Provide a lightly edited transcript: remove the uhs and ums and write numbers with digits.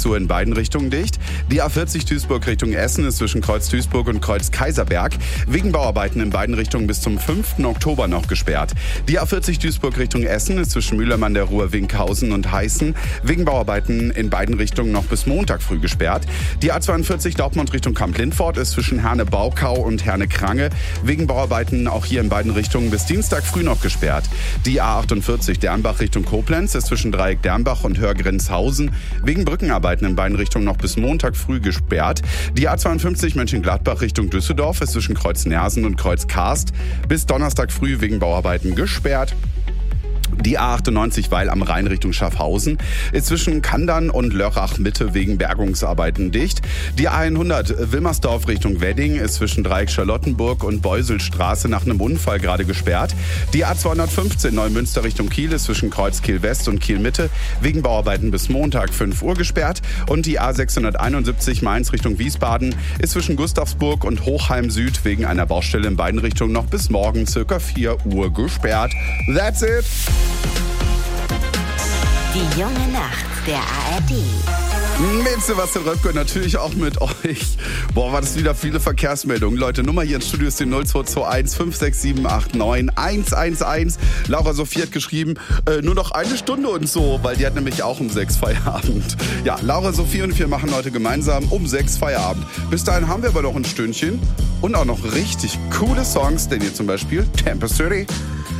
Uhr in beiden Richtungen dicht. Die A40 Duisburg Richtung Essen ist zwischen Kreuz Duisburg und Kreuz Kaiserberg wegen Bauarbeiten in beiden Richtungen bis zum 5. Oktober noch gesperrt. Die A40 Duisburg Richtung Essen ist zwischen Mühlheim an der Ruhr, Winkhausen und Heißen wegen Bauarbeiten in beiden Richtungen noch bis Montag früh gesperrt. Die A42 Dortmund Richtung Kamp-Lindfort ist zwischen Herne-Baukau und Herne-Krange wegen Bauarbeiten auch hier in beiden Richtungen bis Dienstag früh noch gesperrt. Die A48 Dernbach Richtung Koblenz ist zwischen Dreieck Dernbach und Hörgrenzhausen wegen Brückenarbeiten in beiden Richtungen noch bis Montag früh gesperrt. Die A52 Mönchengladbach Richtung Düsseldorf ist zwischen Kreuz Nersen und Kreuz Karst bis Donnerstag früh wegen Bauarbeiten gesperrt. Die A98 Weil am Rhein Richtung Schaffhausen ist zwischen Kandern und Lörrach Mitte wegen Bergungsarbeiten dicht. Die A100 Wilmersdorf Richtung Wedding ist zwischen Dreieck Charlottenburg und Beuselstraße nach einem Unfall gerade gesperrt. Die A215 Neumünster Richtung Kiel ist zwischen Kreuz Kiel West und Kiel Mitte wegen Bauarbeiten bis Montag 5 Uhr gesperrt. Und die A671 Mainz Richtung Wiesbaden ist zwischen Gustavsburg und Hochheim Süd wegen einer Baustelle in beiden Richtungen noch bis morgen ca. 4 Uhr gesperrt. That's it! Die junge Nacht der ARD. Mit Sebastian Röpke und natürlich auch mit euch. Boah, war das wieder viele Verkehrsmeldungen. Leute, Nummer hier ins Studio ist die 0221 56789 111. Laura Sophie hat geschrieben, nur noch eine Stunde und so, weil die hat nämlich auch um 6 Feierabend. Ja, Laura Sophie und wir machen heute gemeinsam um 6 Feierabend. Bis dahin haben wir aber noch ein Stündchen und auch noch richtig coole Songs, denn hier zum Beispiel Tempest City.